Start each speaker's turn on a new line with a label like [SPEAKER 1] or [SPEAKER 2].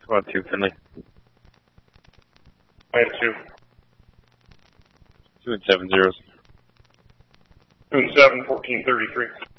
[SPEAKER 1] Squad 2, Finley.
[SPEAKER 2] I have 2.
[SPEAKER 1] 2 and 7 zeros.
[SPEAKER 2] 2 and 7, 1433.